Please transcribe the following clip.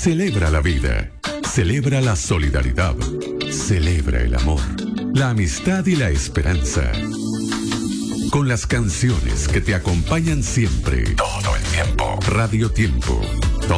Celebra la vida, celebra la solidaridad, celebra el amor, la amistad y la esperanza. Con las canciones que te acompañan siempre, todo el tiempo. Radio Tiempo.